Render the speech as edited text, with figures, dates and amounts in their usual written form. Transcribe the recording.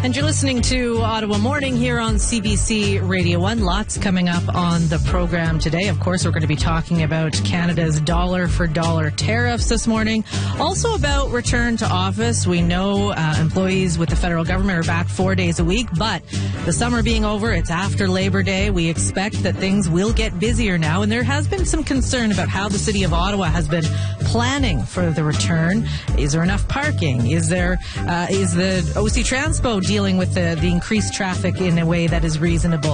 And you're listening to Ottawa Morning here on CBC Radio 1. Lots coming up on the program today. Of course, we're going to be talking about Canada's dollar-for-dollar tariffs this morning. Also about return to office. We know employees with the federal government are back 4 days a week, but the summer being over, it's after Labor Day. We expect that things will get busier now, and there has been some concern about how the City of Ottawa has been planning for the return. Is there enough parking? Is the OC Transpo dealing with the increased traffic in a way that is reasonable?